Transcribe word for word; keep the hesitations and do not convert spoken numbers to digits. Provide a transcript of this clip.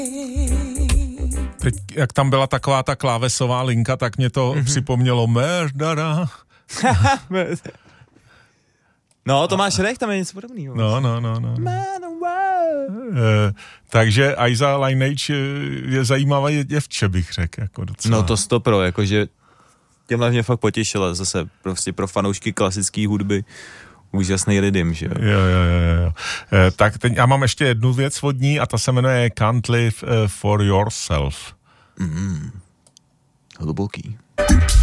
Teď, jak tam byla taková ta klávesová linka, tak mě to mm-hmm. připomnělo Merdara. No, Tomáš Rech, tam je něco podobného. No, no, no, no. E, takže Iza Lineage je zajímavá děvče, bych řekl. Jako docela. No to stopro, jakože těmhle mě fakt potěšila zase prostě pro fanoušky klasické hudby. Úžasný rytm, že jo? Jo, jo, jo, jo. E, tak teď já mám ještě jednu věc od ní a ta se jmenuje Can't Live uh, for Yourself. Mm, hluboký.